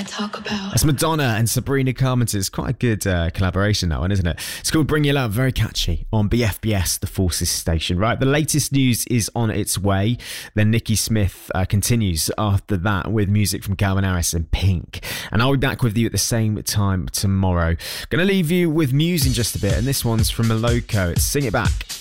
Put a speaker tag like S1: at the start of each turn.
S1: That's Madonna and Sabrina Carpenter. It's quite a good collaboration, that one, isn't it? It's called Bring Your Love, very catchy, on BFBS, the Forces station. Right, the latest news is on its way. Then Nikki Smith continues after that with music from Calvin Harris and Pink. And I'll be back with you at the same time tomorrow. Going to leave you with Muse in just a bit, and this one's from Moloko. It's Sing It Back.